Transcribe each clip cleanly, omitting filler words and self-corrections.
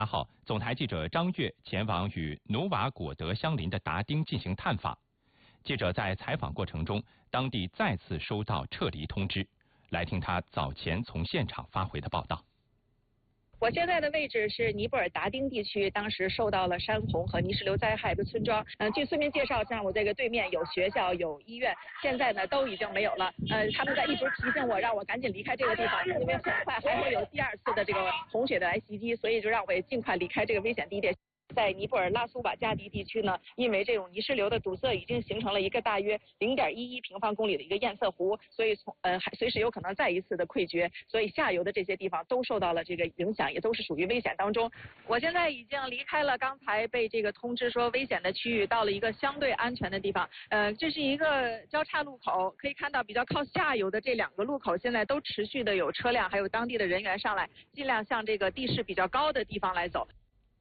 8号，总台记者张悦前往与努瓦果德相邻的达丁进行探访。记者在采访过程中，当地再次收到撤离通知。来听他早前从现场发回的报道。 我现在的位置是尼泊尔达丁地区，当时受到了山洪和泥石流灾害的村庄。据村民介绍，像我这个对面有学校、有医院，现在呢都已经没有了。他们在一直提醒我，让我赶紧离开这个地方，因为很快还会有第2次的这个洪水的来袭击，所以就让我尽快离开这个危险地点。在尼泊尔拉苏瓦加迪地区呢，因为这种泥石流的堵塞，已经形成了一个大约0.11平方公里的一个堰塞湖，所以还随时有可能再一次的溃决，所以下游的这些地方都受到了这个影响，也都是属于危险当中。我现在已经离开了刚才被这个通知说危险的区域，到了一个相对安全的地方。这是一个交叉路口，可以看到比较靠下游的这2个路口现在都持续的有车辆还有当地的人员上来，尽量向这个地势比较高的地方来走。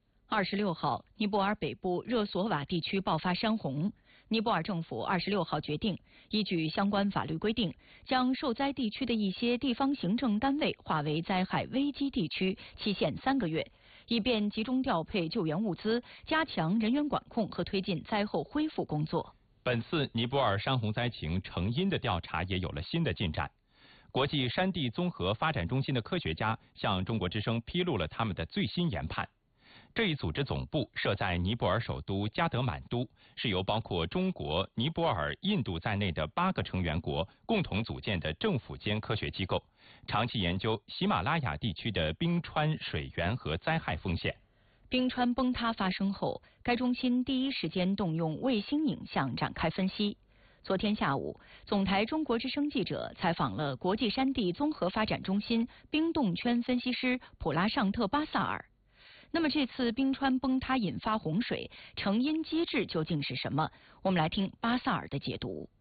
26号，尼泊尔北部热索瓦地区爆发山洪。尼泊尔政府26号决定，依据相关法律规定，将受灾地区的一些地方行政单位划为灾害危机地区，期限3个月，以便集中调配救援物资，加强人员管控和推进灾后恢复工作。 本次尼泊尔山洪灾情成因的调查也有了新的进展。国际山地综合发展中心的科学家向中国之声披露了他们的最新研判。这一组织总部设在尼泊尔首都加德满都，是由包括中国、尼泊尔、印度在内的8个成员国共同组建的政府间科学机构，长期研究喜马拉雅地区的冰川、水源和灾害风险。 冰川崩塌发生后，该中心第一时间动用卫星影像展开分析。昨天下午，总台中国之声记者采访了国际山地综合发展中心冰冻圈分析师普拉尚特巴萨尔。那么这次冰川崩塌引发洪水，成因机制究竟是什么？我们来听巴萨尔的解读。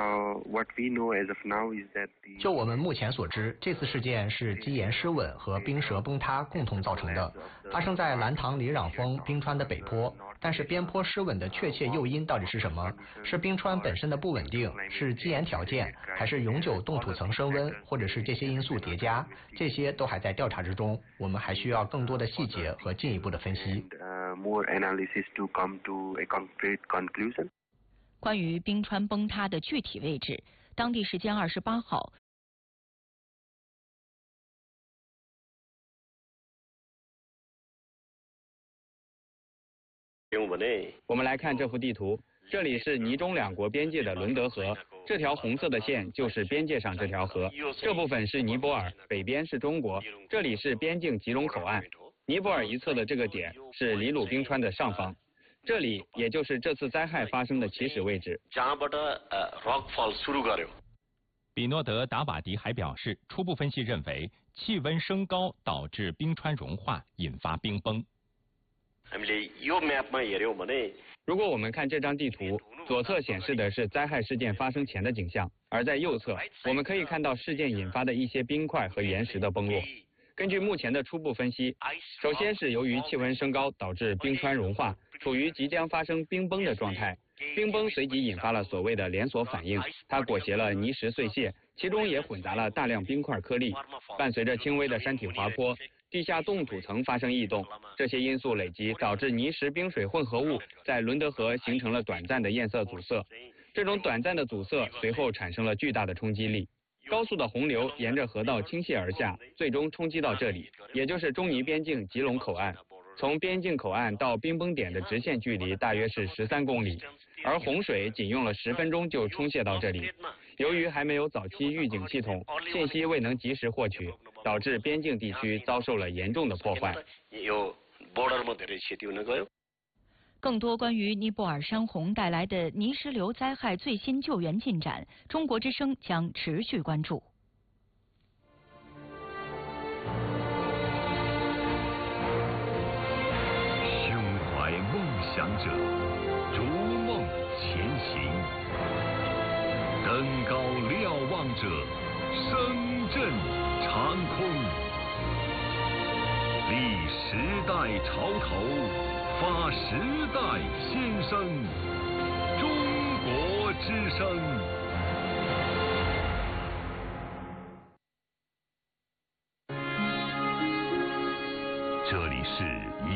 就我们目前所知，这次事件是基岩失稳和冰舌崩塌共同造成的，发生在兰唐里壤峰冰川的北坡。但是边坡失稳的确切诱因到底是什么？是冰川本身的不稳定，是基岩条件，还是永久冻土层升温，或者是这些因素叠加？这些都还在调查之中，我们还需要更多的细节和进一步的分析。 关于冰川崩塌的具体位置，当地时间28号。 我们来看这幅地图，这里是尼中2国边界的伦德河，这条红色的线就是边界上这条河，这部分是尼泊尔，北边是中国，这里是边境吉隆口岸。尼泊尔一侧的这个点是里鲁冰川的上方，这里也就是这次灾害发生的起始位置。 比诺德·达瓦迪还表示，初步分析认为气温升高导致冰川融化，引发冰崩。 如果我们看这张地图，左侧显示的是灾害事件发生前的景象，而在右侧我们可以看到事件引发的一些冰块和岩石的崩落。根据目前的初步分析，首先是由于气温升高导致冰川融化，处于即将发生冰崩的状态。冰崩随即引发了所谓的连锁反应，它裹挟了泥石碎屑，其中也混杂了大量冰块颗粒，伴随着轻微的山体滑坡，地下冻土层发生异动，这些因素累积导致泥石冰水混合物在伦德河形成了短暂的堰塞阻塞，这种短暂的阻塞随后产生了巨大的冲击力，高速的洪流沿着河道倾泻而下，最终冲击到这里，也就是中尼边境吉隆口岸。从边境口岸到冰崩点的直线距离大约是13公里，而洪水仅用了10分钟就冲泻到这里。由于还没有早期预警系统，信息未能及时获取，导致边境地区遭受了严重的破坏。 更多关于尼泊尔山洪带来的泥石流灾害最新救援进展，中国之声将持续关注。 梦想者逐梦前行，登高瞭望者声震长空，历时代潮头，发时代先声，中国之声。